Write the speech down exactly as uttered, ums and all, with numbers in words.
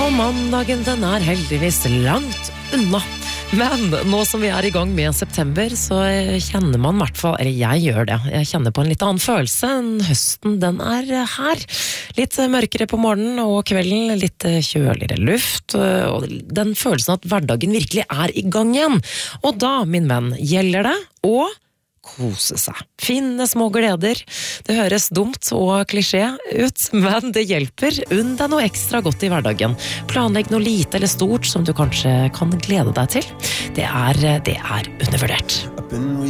Og mandagen den er heldigvis langt unna. Men nå som vi er i gang med september, så kjenner man i hvert fall, eller jeg gjør det, jeg kjenner på en litt annen følelse enn høsten, den er her. Litt mørkere på morgenen og kvelden, litt kjøligere luft, og den følelsen at hverdagen virkelig er i gang igjen. Og da, min venn, gjelder det å kose seg. Finne små gleder. Det høres dumt og klisjé ut, men det hjelper. Unn deg noe ekstra godt i hverdagen. Planlegg noe lite eller stort som du kanskje kan glede deg til. Det er, det er undervurdert.